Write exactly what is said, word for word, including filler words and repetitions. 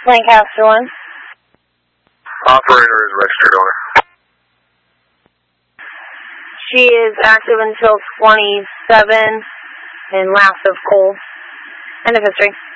Lancaster one. Operator is registered owner. She is active until twenty-seven and last of cold. End of history.